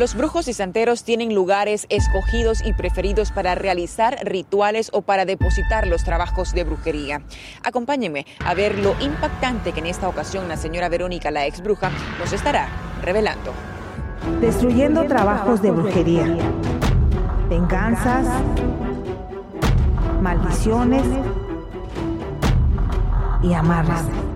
Los brujos y santeros tienen lugares escogidos y preferidos para realizar rituales o para depositar los trabajos de brujería. Acompáñenme a ver lo impactante que en esta ocasión la señora Verónica, la ex bruja, nos estará revelando. Destruyendo trabajos de brujería, venganzas, maldiciones y amarres.